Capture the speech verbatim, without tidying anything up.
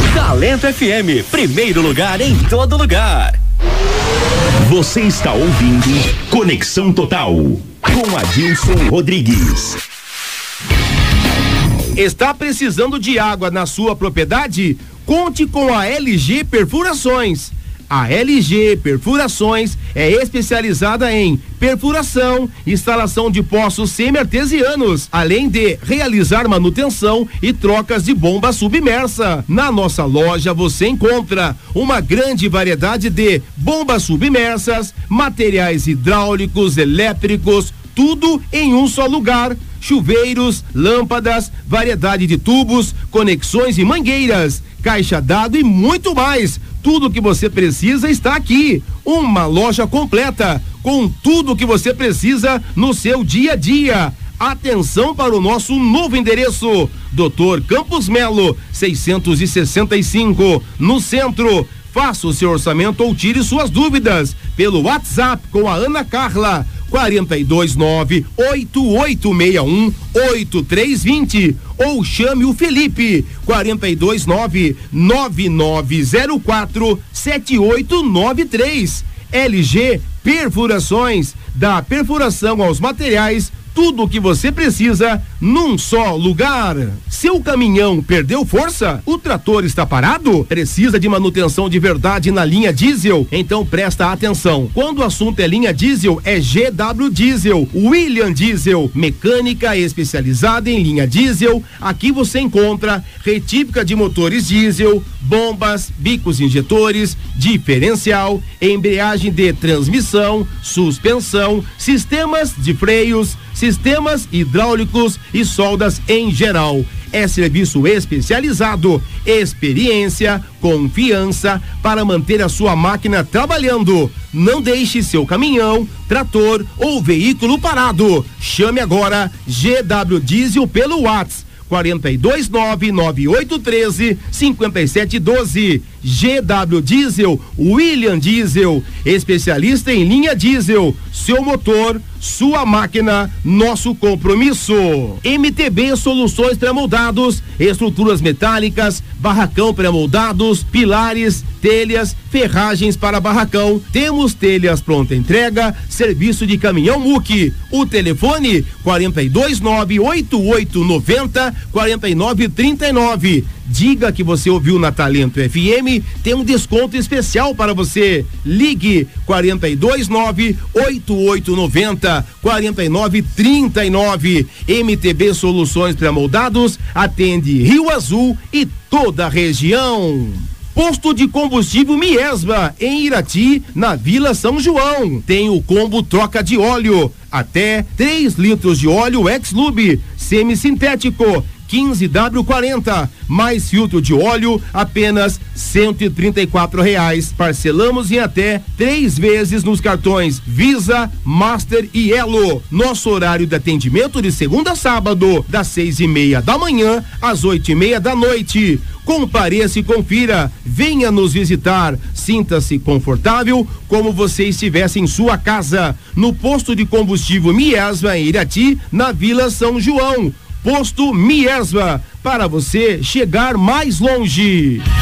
Talento F M, primeiro lugar em todo lugar. Você está ouvindo Conexão Total com Adilson Rodrigues. Está precisando de água na sua propriedade? Conte com a L G Perfurações. A L G Perfurações é especializada em perfuração, instalação de poços semi-artesianos, além de realizar manutenção e trocas de bomba submersa. Na nossa loja você encontra uma grande variedade de bombas submersas, materiais hidráulicos, elétricos, tudo em um só lugar. Chuveiros, lâmpadas, variedade de tubos, conexões e mangueiras, caixa d'água e muito mais. Tudo que você precisa está aqui. Uma loja completa com tudo que você precisa no seu dia a dia. Atenção para o nosso novo endereço, doutor Campos Melo, seiscentos e sessenta e cinco, no centro. Faça o seu orçamento ou tire suas dúvidas pelo WhatsApp com a Ana Carla, quarenta e dois nove, oito oito seis um, oito três dois zero, ou chame o Felipe, quarenta e dois nove, nove nove zero quatro, sete oito nove três. L G Perfurações, da perfuração aos materiais, tudo o que você precisa num só lugar. Seu caminhão perdeu força? O trator está parado? Precisa de manutenção de verdade na linha diesel? Então presta atenção. Quando o assunto é linha diesel, é G W Diesel, William Diesel, mecânica especializada em linha diesel. Aqui você encontra retífica de motores diesel, bombas, bicos injetores, diferencial, embreagem de transmissão, suspensão, sistemas de freios, sistemas hidráulicos e soldas em geral. É serviço especializado, experiência, confiança para manter a sua máquina trabalhando. Não deixe seu caminhão, trator ou veículo parado. Chame agora G W Diesel pelo WhatsApp quarenta e dois nove, nove oito um três, cinco sete um dois. G W Diesel, William Diesel, especialista em linha diesel. Seu motor, sua máquina, nosso compromisso. M T B Soluções Pré-moldados, estruturas metálicas, barracão pré-moldados, pilares, telhas, ferragens para barracão. Temos telhas pronta entrega, serviço de caminhão M U C. O telefone quarenta e dois nove, oito oito nove zero, quarenta e nove trinta e nove. Diga que você ouviu na Talento F M, tem um desconto especial para você. Ligue quarenta e dois nove, oito oito nove zero, quarenta e nove trinta e nove. M T B Soluções Pré-moldados atende Rio Azul e toda a região. Posto de combustível Miesba, em Irati, na Vila São João. Tem o combo troca de óleo, até três litros de óleo Ex-Lube, semi-sintético, quinze W quarenta, mais filtro de óleo, apenas cento e trinta e quatro reais. Parcelamos em até três vezes nos cartões Visa, Master e Elo. Nosso horário de atendimento de segunda a sábado, das seis e meia da manhã às oito e meia da noite. Compareça e confira, venha nos visitar, sinta-se confortável como você estivesse em sua casa. No posto de combustível Miesba, em Irati, na Vila São João. Posto Miesba, para você chegar mais longe.